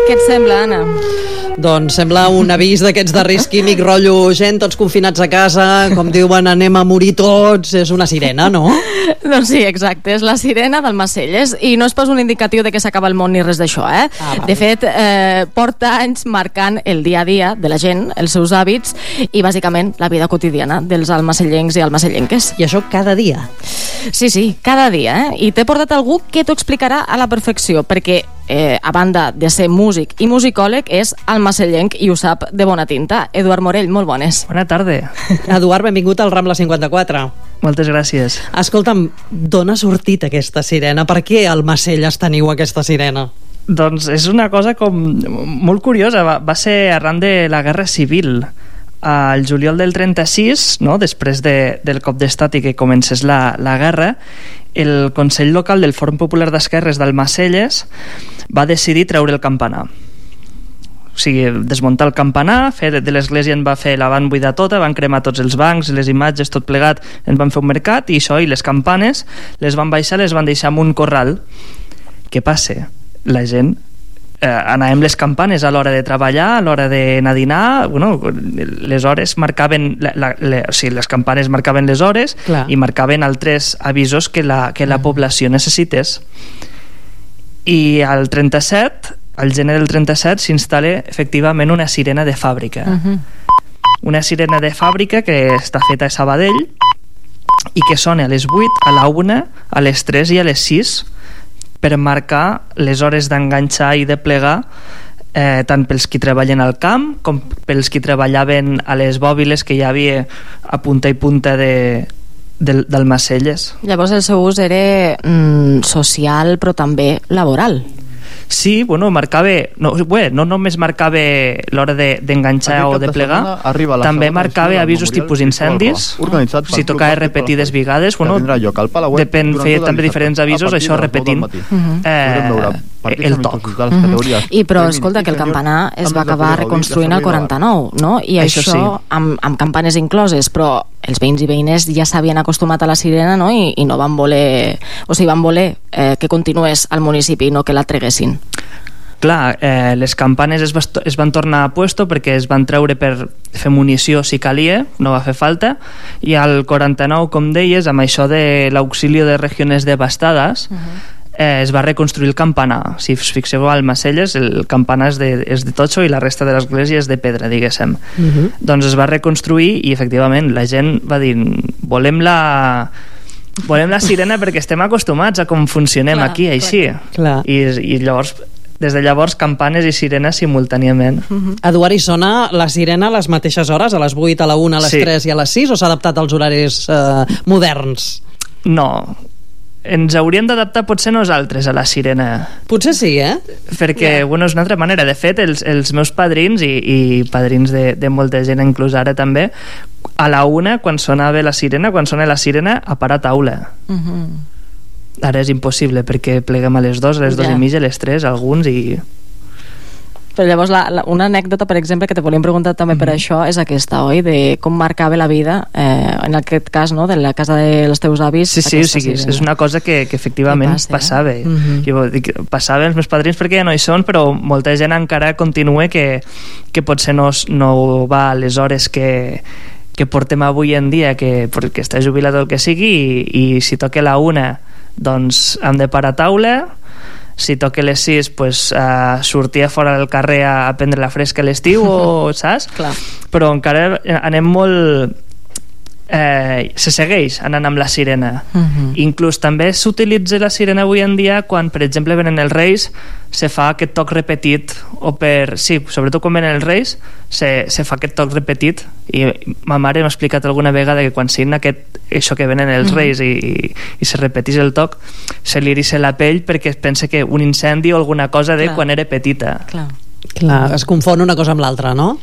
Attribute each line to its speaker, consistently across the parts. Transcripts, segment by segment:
Speaker 1: Què et sembla, Anna?
Speaker 2: Doncs sembla un avís d'aquests de risc químic, rotllo gent, tots confinats a casa, com diuen, anem a morir tots, és una sirena, no?
Speaker 1: Doncs sí, exacte, és la sirena d'Almacelles, i no és pas un indicatiu de que s'acaba el món ni res d'això, eh? De fet, porta anys marcant el dia a dia de la gent, els seus hàbits i bàsicament la vida quotidiana dels almacellencs i almacellenques.
Speaker 2: I això cada dia?
Speaker 1: Sí, cada dia, eh? I t'he portat algú que t'ho explicarà a la perfecció, perquè a banda de ser músic i musicòleg, és almacellenc i ho sap de bona tinta. Eduard Morell, molt bones.
Speaker 3: Bona tarda.
Speaker 2: Eduard, benvingut al Rambla 54.
Speaker 3: Moltes gràcies.
Speaker 2: Escolta'm, d'on ha sortit aquesta sirena? Per què al Almacelles teniu aquesta sirena?
Speaker 3: Doncs és una cosa com molt curiosa. Va ser arran de la Guerra Civil. Al juliol del 36, no? Després del cop d'estat i que comencés la guerra, el Consell Local del Fòrum Popular d'Esquerres d'Almacelles va decidir treure el campanar. O sigui, desmuntar el campanar, de l'església en va fer, la van buidar tota, van cremar tots els bancs, les imatges, tot plegat, en van fer un mercat, i això, i les campanes les van baixar, les van deixar en un corral. Què passa? La gent anàvem les campanes a l'hora de treballar, a l'hora d'anar a dinar, bueno, les hores marcaven o sigui, les campanes marcaven les hores. Clar. I marcaven altres avisos que la població necessités. I al 37, al gener del 37, s'instal·la efectivament una sirena de fàbrica. Una sirena de fàbrica que està feta a Sabadell i que sona a les 8, a la 1, a les 3 i a les 6 per marcar les hores d'enganxar i de plegar, tant pels qui treballen al camp com pels qui treballaven a les bòbiles que hi havia a punta i punta d'Almacelles.
Speaker 1: Llavors el seu ús era social però també laboral.
Speaker 3: Sí, bueno, marcava no només marcava l'hora d'enganxar o de plegar, també marcava avisos tipus incendis, si tocava repetides vegades, bueno, depèn, feia també diferents avisos, això repetint el toc.
Speaker 1: Però escolta, que el campanar es va acabar reconstruint al 49, no? I això amb campanes incloses, però els veïns i veïnes ja s'havien acostumat a la sirena, no? I no van voler, o sigui, van voler que continués al municipi, no que la treguessin.
Speaker 3: Clar, les campanes es van tornar a puesto perquè es van treure per fer munició si calia, no va fer falta, i al 49, com deies, amb això de l'auxili de regions devastades, es va reconstruir el campanar. Si us fixeu al Almacelles, el campanar és de totxo i la resta de l'església és de pedra, diguéssim. Doncs es va reconstruir i efectivament la gent va dir volem la sirena perquè estem acostumats a com funcionem aquí, així. I llavors, des de llavors, campanes i sirenes simultàniament.
Speaker 2: Eduard, i sona la sirena a les mateixes hores, a les 8, a la 1, a les 3 i a les 6, o s'ha adaptat als horaris moderns?
Speaker 3: No, ens hauríem d'adaptar potser nosaltres a la sirena.
Speaker 2: Potser sí, eh?
Speaker 3: Perquè, bueno, és una altra manera. De fet, els meus padrins i padrins de molta gent, inclús ara també, a la 1, quan sonava la sirena, a parar taula. Ara és impossible perquè pleguem a les 2, a les 2 i mitja, a les 3, alguns, i...
Speaker 1: Però llavors una anècdota, per exemple, que te volíem preguntar també per això, és aquesta, oi? De com marcava la vida, en aquest cas, no?, de la casa dels teus avis.
Speaker 3: Sí, o sigui, és una cosa que efectivament passava. Jo dic, passava els meus padrins perquè ja no hi són, però molta gent encara continua que potser no va a les hores que portem avui en dia, perquè està jubilat o el que sigui, i si toca la 1, doncs hem de parar taula. Si toca les 6, pues, sortir a fora del carrer a prendre la fresca a l'estiu, saps? Però encara anem molt... se segueix anant amb la sirena. Inclús també s'utilitza la sirena avui en dia quan, per exemple, venen els Reis, se fa aquest toc repetit, sobretot quan venen els Reis se fa aquest toc repetit, i ma mare m'ha explicat alguna vegada que quan sent això que venen els Reis i se repetís el toc, se li eriça la pell perquè es pensa que un incendi o alguna cosa de quan era petita.
Speaker 2: Clar, es confon una cosa amb l'altra, no?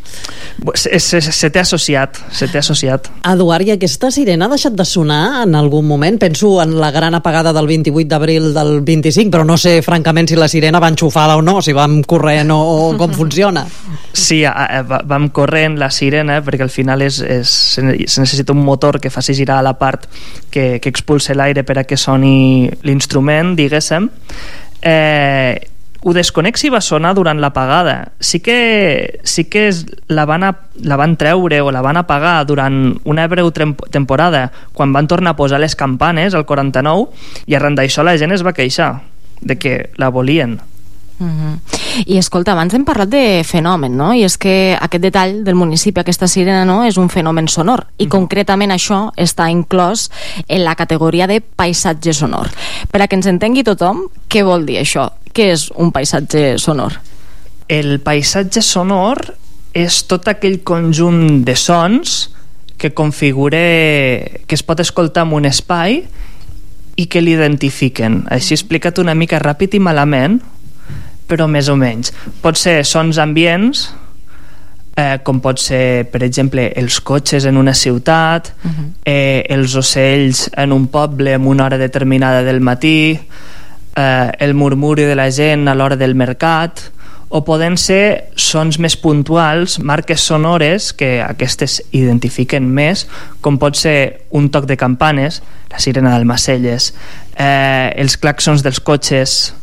Speaker 3: Se té associat.
Speaker 2: Eduard, i aquesta sirena ha deixat de sonar en algun moment? Penso en la gran apagada del 28 d'abril del 25, però no sé francament si la sirena va enxufada o no, si vam corrent o com funciona.
Speaker 3: Sí, vam corrent la sirena perquè al final se necessita un motor que faci girar la part que expulse l'aire per a que soni l'instrument, diguéssim. ho desconec si va sonar durant l'apagada. Sí que la van treure o la van apagar durant una breu temporada quan van tornar a posar les campanes al 49, i arran d'això la gent es va queixar de que la volien.
Speaker 1: I escolta, abans hem parlat de fenomen, no? I és que aquest detall del municipi, aquesta sirena, no, és un fenomen sonor, i concretament això està inclòs en la categoria de paisatge sonor. Per a que ens entengui tothom, què vol dir això? Què és un paisatge sonor?
Speaker 3: El paisatge sonor és tot aquell conjunt de sons que configure, que es pot escoltar en un espai i que l'identifiquen. Així explica't una mica ràpid i malament, però més o menys. Pot ser sons ambients, com pot ser, per exemple, els cotxes en una ciutat, els ocells en un poble en una hora determinada del matí, el murmuri de la gent a l'hora del mercat, o poden ser sons més puntuals, marques sonores, que aquestes identifiquen més, com pot ser un toc de campanes, la sirena d'Almacelles, els claxons dels cotxes,